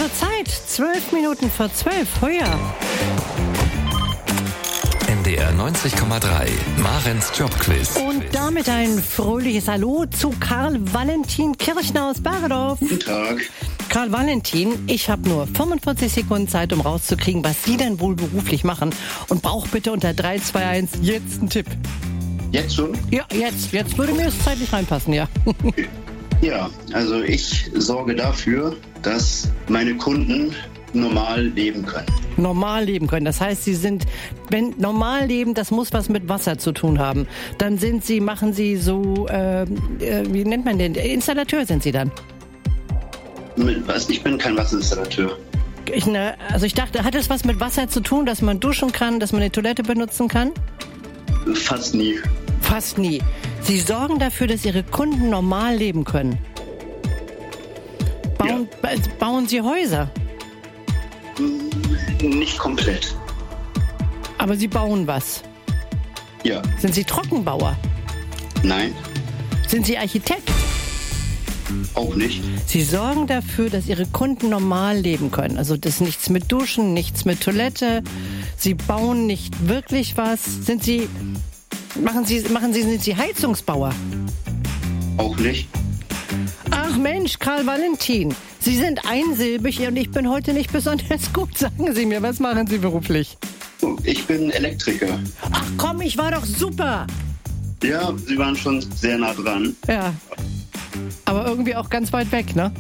wird Zeit. 12 Minuten vor 12. Heuer. NDR 90,3. Marens Jobquiz. Und damit ein fröhliches Hallo zu Karl Valentin Kirchner aus Bergedorf. Guten Tag. Karl Valentin, ich habe nur 45 Sekunden Zeit, um rauszukriegen, was Sie denn wohl beruflich machen. Und brauche bitte unter 3, 2, 1 jetzt einen Tipp. Jetzt schon? Ja, jetzt würde mir das zeitlich reinpassen, ja. Ja, also ich sorge dafür, dass meine Kunden normal leben können. Normal leben können. Das heißt, Sie sind, wenn normal leben, das muss was mit Wasser zu tun haben. Dann machen Sie so, wie nennt man den? Installateur sind Sie dann. Mit was? Ich bin kein Wasserinstallateur. Ich dachte, hat es was mit Wasser zu tun, dass man duschen kann, dass man eine Toilette benutzen kann? Fast nie. Fast nie. Sie sorgen dafür, dass Ihre Kunden normal leben können. Bauen Sie Häuser? Nicht komplett. Aber Sie bauen was? Ja. Sind Sie Trockenbauer? Nein. Sind Sie Architekt? Auch nicht. Sie sorgen dafür, dass Ihre Kunden normal leben können. Also das ist nichts mit Duschen, nichts mit Toilette. Sie bauen nicht wirklich was. Sind Sie Heizungsbauer? Auch nicht. Ach Mensch, Karl Valentin, Sie sind einsilbig und ich bin heute nicht besonders gut. Sagen Sie mir, was machen Sie beruflich? Ich bin Elektriker. Ach komm, ich war doch super. Ja, Sie waren schon sehr nah dran. Ja, aber irgendwie auch ganz weit weg, ne?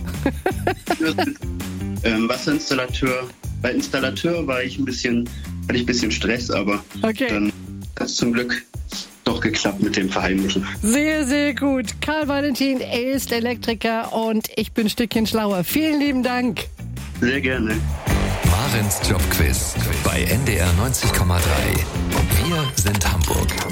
Wasserinstallateur. Bei Installateur hatte ich ein bisschen Stress, aber Okay. Dann hat es zum Glück doch geklappt mit dem Verheimlichen. Sehr, sehr gut. Karl Valentin, er ist Elektriker und ich bin ein Stückchen schlauer. Vielen lieben Dank. Sehr gerne. Marens Jobquiz bei NDR 90,3. Wir sind Hamburg.